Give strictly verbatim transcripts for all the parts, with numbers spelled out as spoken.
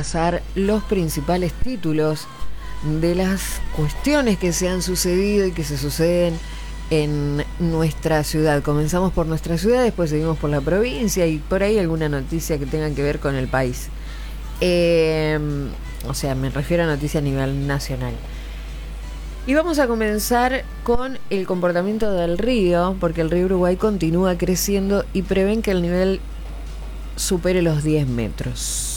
repasar los principales títulos de las cuestiones que se han sucedido y que se suceden en nuestra ciudad. Comenzamos por nuestra ciudad, después seguimos por la provincia y por ahí alguna noticia que tenga que ver con el país. Eh, o sea, me refiero a noticia a nivel nacional. Y vamos a comenzar con el comportamiento del río, porque el río Uruguay continúa creciendo y prevén que el nivel supere los diez metros.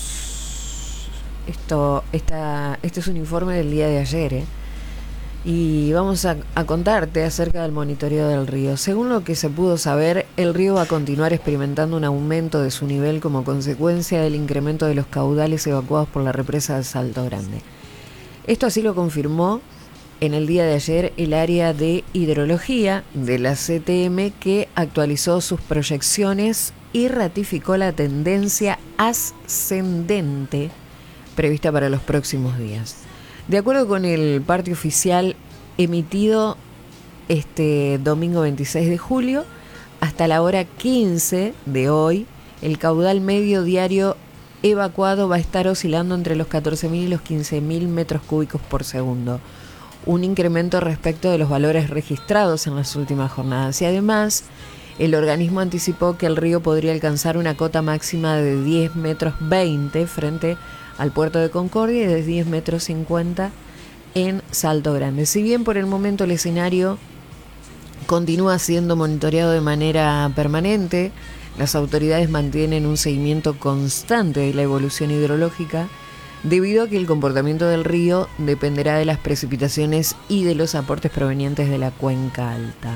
Esto, esta, este es un informe del día de ayer, ¿eh? Y vamos a, a contarte acerca del monitoreo del río. Según lo que se pudo saber, el río va a continuar experimentando un aumento de su nivel como consecuencia del incremento de los caudales evacuados por la represa de Salto Grande. Esto así lo confirmó en el día de ayer el área de hidrología de la C T M, que actualizó sus proyecciones y ratificó la tendencia ascendente prevista para los próximos días. De acuerdo con el parte oficial emitido este domingo veintiséis de julio, hasta la hora quince de hoy, el caudal medio diario evacuado va a estar oscilando entre los catorce mil y los quince mil metros cúbicos por segundo, un incremento respecto de los valores registrados en las últimas jornadas. Y además, el organismo anticipó que el río podría alcanzar una cota máxima de diez metros veinte frente al puerto de Concordia y de diez metros cincuenta en Salto Grande. Si bien por el momento el escenario continúa siendo monitoreado de manera permanente, las autoridades mantienen un seguimiento constante de la evolución hidrológica, debido a que el comportamiento del río dependerá de las precipitaciones y de los aportes provenientes de la cuenca alta.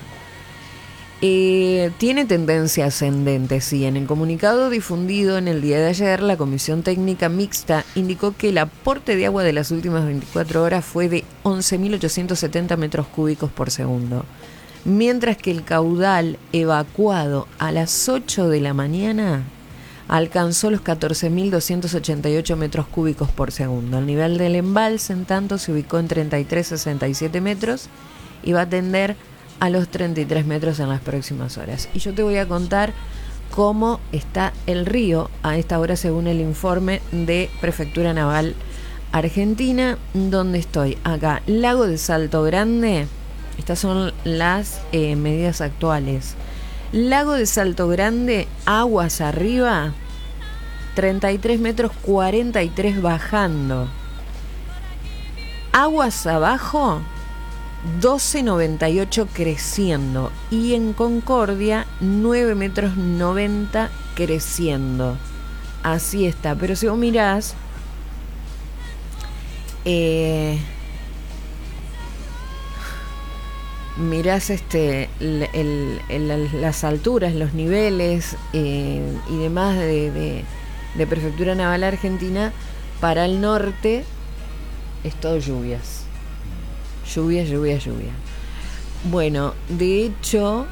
Eh, tiene tendencia ascendente, sí. En el comunicado difundido en el día de ayer, la Comisión Técnica Mixta indicó que el aporte de agua de las últimas veinticuatro horas fue de once mil ochocientos setenta metros cúbicos por segundo, mientras que el caudal evacuado a las ocho de la mañana alcanzó los catorce mil doscientos ochenta y ocho metros cúbicos por segundo. El nivel del embalse, en tanto, se ubicó en treinta y tres coma sesenta y siete metros y va a tender a los treinta y tres metros en las próximas horas. Y yo te voy a contar cómo está el río a esta hora según el informe de Prefectura Naval Argentina, donde estoy acá. Lago de Salto Grande, estas son las eh, medidas actuales. Lago de Salto Grande, aguas arriba, treinta y tres metros cuarenta y tres bajando. Aguas abajo, doce noventa y ocho creciendo. Y en Concordia, nueve metros noventa creciendo. Así está. Pero si vos mirás, eh, mirás este, el, el, el, las alturas, los niveles eh, y demás de, de, de Prefectura Naval Argentina, para el norte es todo lluvias. Lluvia, lluvia, lluvia. Bueno, de hecho,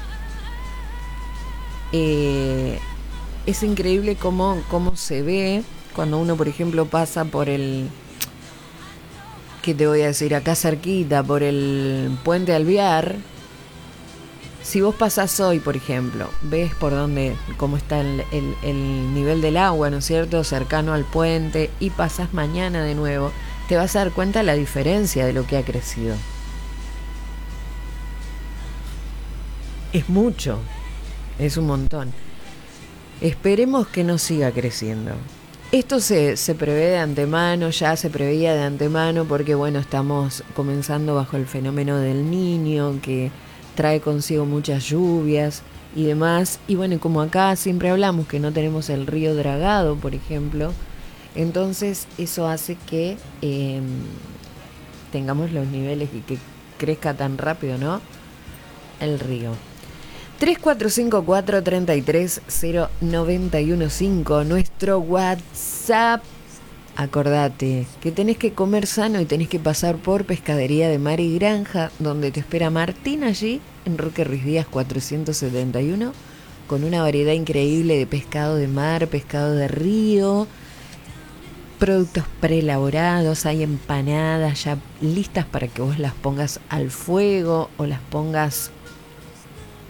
eh, es increíble cómo, cómo se ve cuando uno, por ejemplo, pasa por el... ¿Qué te voy a decir? Acá cerquita, por el puente Alvear. Si vos pasás hoy, por ejemplo, ves por dónde, cómo está el, el, el nivel del agua, ¿no es cierto?, cercano al puente, y pasás mañana de nuevo, te vas a dar cuenta de la diferencia de lo que ha crecido. Es mucho, es un montón. Esperemos que no siga creciendo. Esto se, se prevé de antemano, ya se preveía de antemano, porque bueno, estamos comenzando bajo el fenómeno del Niño, que trae consigo muchas lluvias y demás. Y bueno, como acá siempre hablamos que no tenemos el río dragado, por ejemplo, entonces eso hace que eh, tengamos los niveles y que crezca tan rápido, ¿no?, el río. tres cuatro cinco cuatro, tres tres cero, nueve uno cinco, nuestro WhatsApp. Acordate que tenés que comer sano y tenés que pasar por Pescadería de Mar y Granja, donde te espera Martín, allí en Roque Ruiz Díaz cuatrocientos setenta y uno, con una variedad increíble de pescado de mar, pescado de río, productos preelaborados, hay empanadas ya listas para que vos las pongas al fuego o las pongas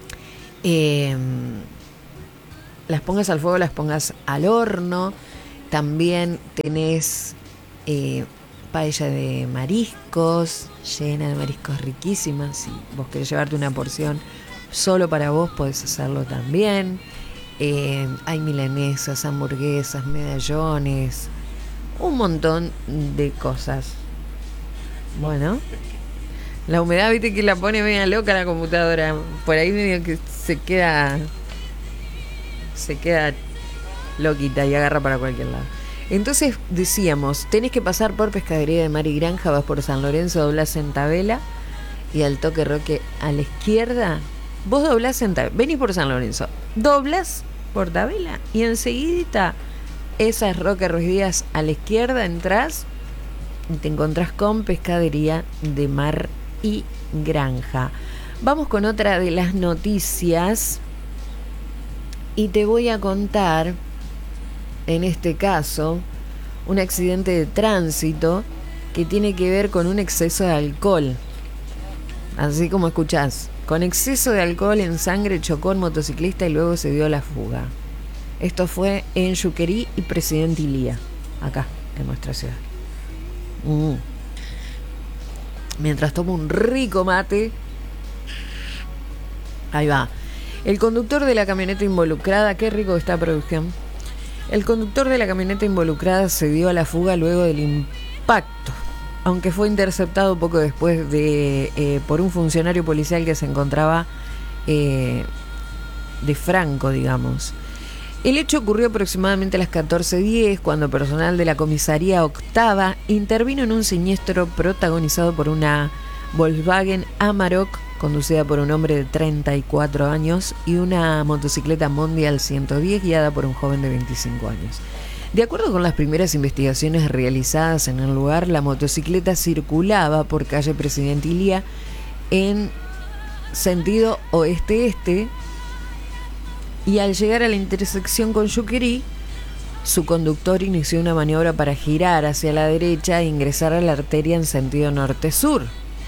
eh, las pongas al fuego, las pongas al horno. También tenés eh, paella de mariscos, llena de mariscos riquísimas. Si vos querés llevarte una porción solo para vos, podés hacerlo también. Eh, hay milanesas, hamburguesas, medallones, un montón de cosas. Bueno, la humedad, viste que la pone media loca la computadora. Por ahí medio que se queda Se queda loquita y agarra para cualquier lado. Entonces decíamos, tenés que pasar por Pescadería de Mar y Granja, vas por San Lorenzo, doblás en Tabela y al Toque Roque a la izquierda. Vos doblás en Tabela, venís por San Lorenzo, doblás por Tabela y enseguidita esa es Roque Ruiz Díaz, a la izquierda entrás y te encontrás con Pescadería de Mar y Granja. Vamos con otra de las noticias y te voy a contar, en este caso, un accidente de tránsito que tiene que ver con un exceso de alcohol. Así como escuchás, con exceso de alcohol en sangre chocó un motociclista y luego se dio la fuga. Esto fue en Yuquerí y Presidente Ilía, acá, en nuestra ciudad. Mm. Mientras tomo un rico mate, ahí va. El conductor de la camioneta involucrada, qué rico está producción. El conductor de la camioneta involucrada se dio a la fuga luego del impacto, aunque fue interceptado poco después de eh, por un funcionario policial que se encontraba eh, de franco, digamos. El hecho ocurrió aproximadamente a las catorce diez, cuando personal de la comisaría octava intervino en un siniestro protagonizado por una Volkswagen Amarok conducida por un hombre de treinta y cuatro años y una motocicleta Mondial ciento diez guiada por un joven de veinticinco años. De acuerdo con las primeras investigaciones realizadas en el lugar, la motocicleta circulaba por calle Presidente Ilía en sentido oeste-este y al llegar a la intersección con Yuquerí, su conductor inició una maniobra para girar hacia la derecha e ingresar a la arteria en sentido norte-sur.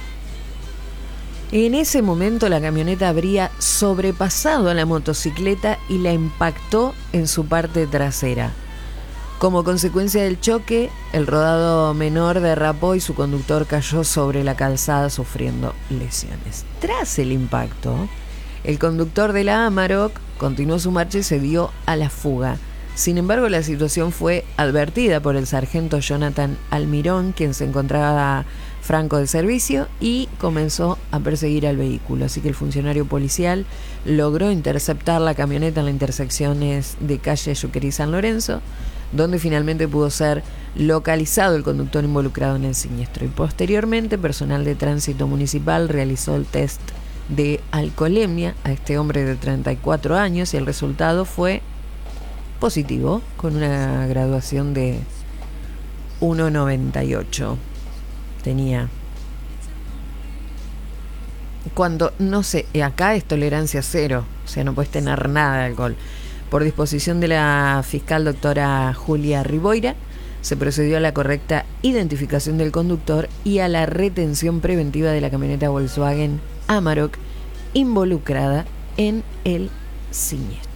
En ese momento la camioneta habría sobrepasado a la motocicleta y la impactó en su parte trasera. Como consecuencia del choque, el rodado menor derrapó y su conductor cayó sobre la calzada sufriendo lesiones. Tras el impacto, el conductor de la Amarok continuó su marcha y se dio a la fuga. Sin embargo, la situación fue advertida por el sargento Jonathan Almirón, quien se encontraba franco de servicio y comenzó a perseguir al vehículo. Así que el funcionario policial logró interceptar la camioneta en las intersecciones de calle Yuquerí y San Lorenzo, donde finalmente pudo ser localizado el conductor involucrado en el siniestro. Y posteriormente, personal de tránsito municipal realizó el test de alcoholemia a este hombre de treinta y cuatro años y el resultado fue positivo, con una graduación de uno noventa y ocho. Tenía. Cuando, no sé, acá es tolerancia cero, o sea, no puedes tener nada de alcohol. Por disposición de la fiscal doctora Julia Riboira, se procedió a la correcta identificación del conductor y a la retención preventiva de la camioneta Volkswagen Amarok involucrada en el siniestro.